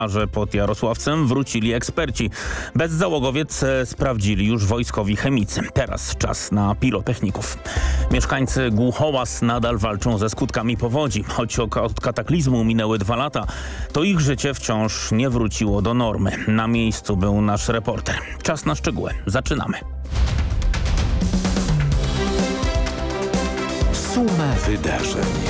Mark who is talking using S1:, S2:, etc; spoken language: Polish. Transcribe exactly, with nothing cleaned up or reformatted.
S1: A że pod Jarosławcem wrócili eksperci. Bezzałogowiec sprawdzili już wojskowi chemicy. Teraz czas na pirotechników. Mieszkańcy Głuchołaz nadal walczą ze skutkami powodzi. Choć od kataklizmu minęły dwa lata, to ich życie wciąż nie wróciło do normy. Na miejscu był nasz reporter. Czas na szczegóły. Zaczynamy.
S2: Summa wydarzeń.